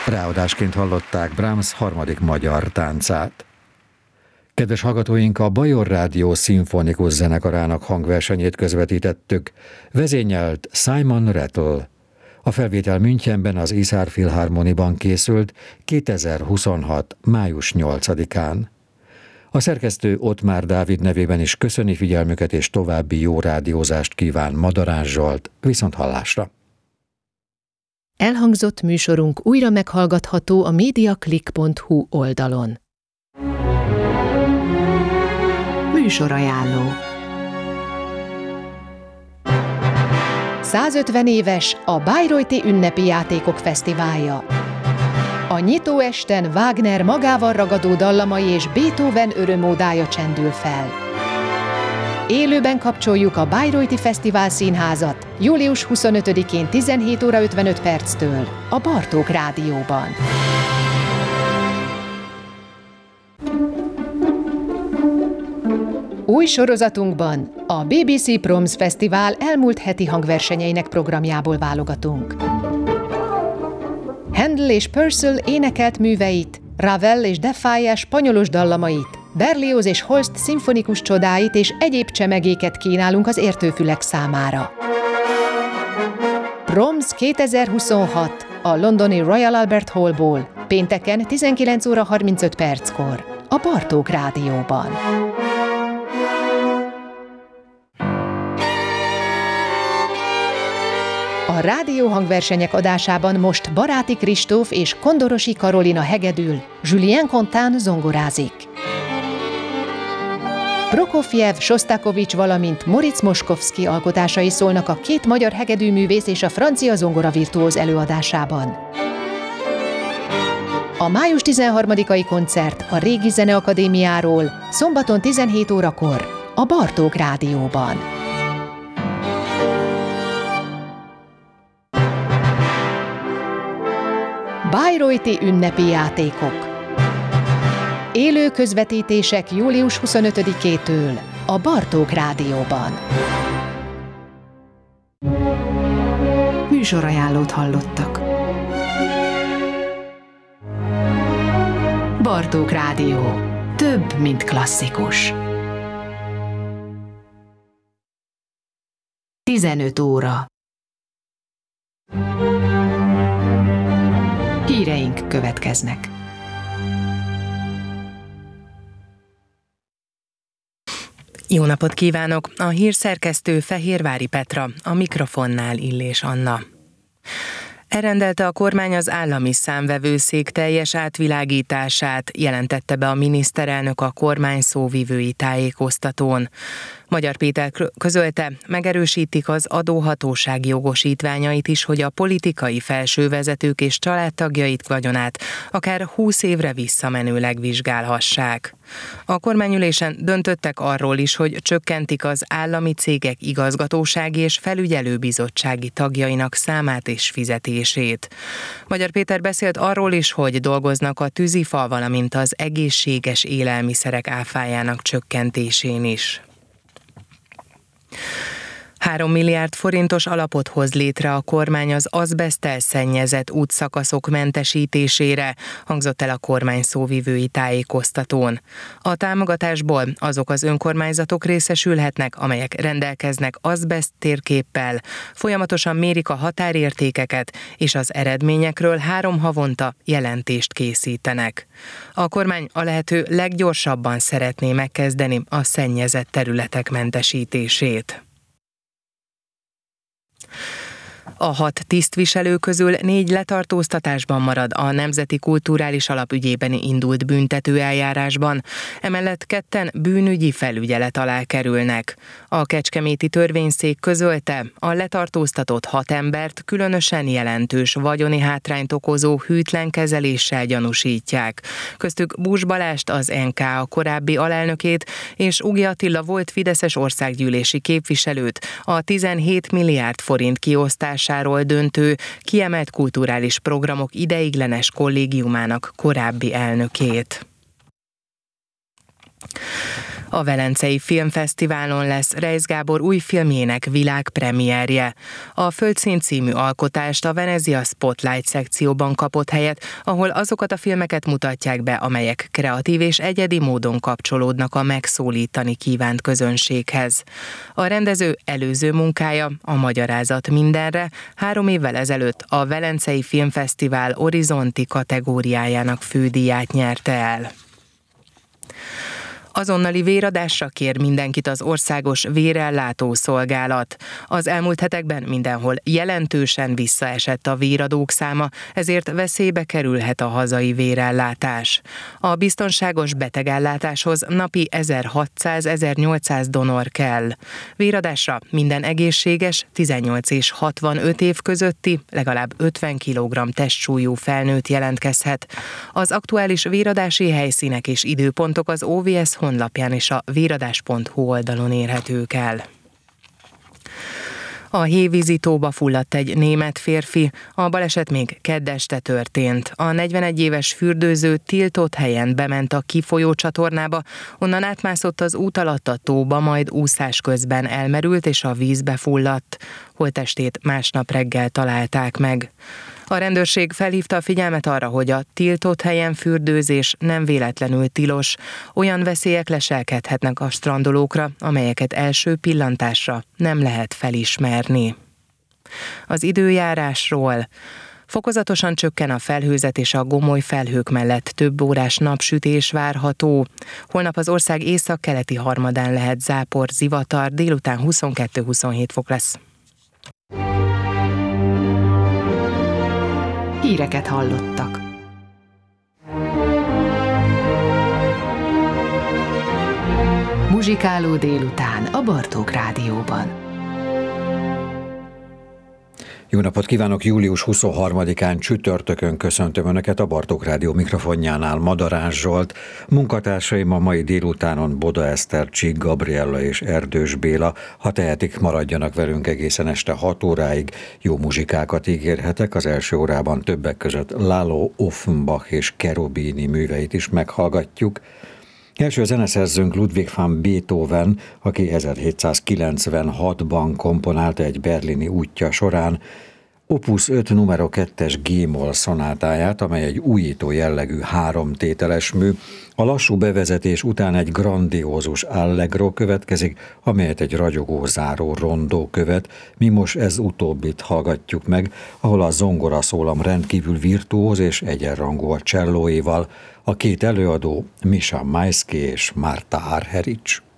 Ráadásként hallották Brahms harmadik magyar táncát. Kedves hallgatóink, a Bajor Rádió szimfonikus zenekarának hangversenyét közvetítettük. Vezényelt Simon Rattle. A felvétel Münchenben az Isar Philharmoniban készült 2026. május 8-án. A szerkesztő Ottmár Dávid nevében is köszöni figyelmüket és további jó rádiózást kíván Madarán Zsolt. Viszonthallásra! Elhangzott műsorunk újra meghallgatható a mediaclick.hu oldalon. Műsorajánló. 150 éves a Bayreuthi Ünnepi Játékok Fesztiválja. A nyitó esten Wagner magával ragadó dallamai és Beethoven örömódája csendül fel. Élőben kapcsoljuk a Bayreuthi Fesztivál Színházat július 25-én 17 óra 55 perctől a Bartók Rádióban. Új sorozatunkban a BBC Proms Fesztivál elmúlt heti hangversenyeinek programjából válogatunk. Handel és Purcell énekelt műveit, Ravel és Defaye spanyolos dallamait, Berlioz és Holst szimfonikus csodáit és egyéb csemegéket kínálunk az értőfülek számára. Proms 2026 a londoni Royal Albert Hallból, pénteken 19 óra 35 perckor a Bartók Rádióban. A rádióhangversenyek adásában most Baráti Kristóf és Kondorosi Karolina hegedül, Julien Contin zongorázik. Prokofjev, Sostakovics, valamint Moritz Moszkovszky alkotásai szólnak a két magyar hegedűművész és a francia zongoravirtuóz előadásában. A május 13-ai koncert a Régi Zeneakadémiáról szombaton 17 órakor a Bartók Rádióban. Bayreuthi Ünnepi Játékok. Élő közvetítések július 25-től a Bartók Rádióban. Műsorajánlót hallottak. Bartók Rádió. Több, mint klasszikus. 15 óra. Híreink következnek. Jó napot kívánok! A hírszerkesztő Fehérvári Petra, a mikrofonnál Illés Anna. Elrendelte a kormány az állami számvevőszék teljes átvilágítását, jelentette be a miniszterelnök a kormány szóvivői tájékoztatón. Magyar Péter közölte, megerősítik az adóhatóság jogosítványait is, hogy a politikai felsővezetők és családtagjait vagyonát akár 20 évre visszamenőleg vizsgálhassák. A kormányülésen döntöttek arról is, hogy csökkentik az állami cégek igazgatósági és felügyelőbizottsági tagjainak számát és fizetését. Magyar Péter beszélt arról is, hogy dolgoznak a tűzifa, valamint az egészséges élelmiszerek áfájának csökkentésén is. 3 milliárd forintos alapot hoz létre a kormány az azbeszttel szennyezett útszakaszok mentesítésére, hangzott el a kormány szóvivői tájékoztatón. A támogatásból azok az önkormányzatok részesülhetnek, amelyek rendelkeznek azbeszt térképpel, folyamatosan mérik a határértékeket, és az eredményekről 3 havonta jelentést készítenek. A kormány a lehető leggyorsabban szeretné megkezdeni a szennyezett területek mentesítését. A 6 tisztviselő közül 4 letartóztatásban marad a Nemzeti Kulturális Alap ügyében indult büntetőeljárásban, emellett 2 bűnügyi felügyelet alá kerülnek. A kecskeméti törvényszék közölte, a letartóztatott 6 embert különösen jelentős vagyoni hátrányt okozó hűtlen kezeléssel gyanúsítják. Köztük Bús Balást, az NK korábbi alelnökét, és Ugi Attila volt fideszes országgyűlési képviselőt, a 17 milliárd forint kiosztásáról döntő kiemelt kulturális programok ideiglenes kollégiumának korábbi elnökét. A Velencei Filmfesztiválon lesz Reisz Gábor új filmjének világpremierje. A Földszín című alkotást a Venezia Spotlight szekcióban kapott helyet, ahol azokat a filmeket mutatják be, amelyek kreatív és egyedi módon kapcsolódnak a megszólítani kívánt közönséghez. A rendező előző munkája, a Magyarázat mindenre 3 évvel ezelőtt a Velencei Filmfesztivál Orizzonti kategóriájának fődíját nyerte el. Azonnali véradásra kér mindenkit az Országos Vérellátó Szolgálat. Az elmúlt hetekben mindenhol jelentősen visszaesett a véradók száma, ezért veszélybe kerülhet a hazai vérellátás. A biztonságos betegellátáshoz napi 1600-1800 donor kell. Véradásra minden egészséges, 18 és 65 év közötti, legalább 50 kg testsúlyú felnőtt jelentkezhet. Az aktuális véradási helyszínek és időpontok az OVS honlapján és a véradás.hu oldalon érhetők el. A Hévízi tóba fulladt egy német férfi, a baleset még kedd este történt. A 41 éves fürdőző tiltott helyen bement a kifolyó csatornába, onnan átmászott az út alatt a tóba, majd úszás közben elmerült és a vízbe fulladt. Holttestét másnap reggel találták meg. A rendőrség felhívta a figyelmet arra, hogy a tiltott helyen fürdőzés nem véletlenül tilos. Olyan veszélyek leselkedhetnek a strandolókra, amelyeket első pillantásra nem lehet felismerni. Az időjárásról. Fokozatosan csökken a felhőzet és a gomoly felhők mellett több órás napsütés várható. Holnap az ország északkeleti harmadán lehet zápor, zivatar, délután 22-27 fok lesz. Híreket hallottak. Muzsikáló délután a Bartók Rádióban. Jó napot kívánok! Július 23-án csütörtökön köszöntöm Önöket a Bartók Rádió mikrofonjánál. Madarás Zsolt, munkatársaim a mai délutánon Boda Eszter, Csík Gabriella és Erdős Béla. Ha tehetik, maradjanak velünk egészen este 6 óráig. Jó muzsikákat ígérhetek, az első órában többek között Lalo, Offenbach és Cherubini műveit is meghallgatjuk. Első zeneszerzőnk Ludwig van Beethoven, aki 1796-ban komponálta egy berlini útja során Opus 5 numero 2-es G-moll szonátáját, amely egy újító jellegű 3 tételes mű. A lassú bevezetés után egy grandiózus allegro következik, amelyet egy ragyogó záró rondó követ. Mi most ez utóbbit hallgatjuk meg, ahol a zongoraszólam rendkívül virtuóz és egyenrangú a csellóival. A két előadó Misha Maisky és Marta Argerich.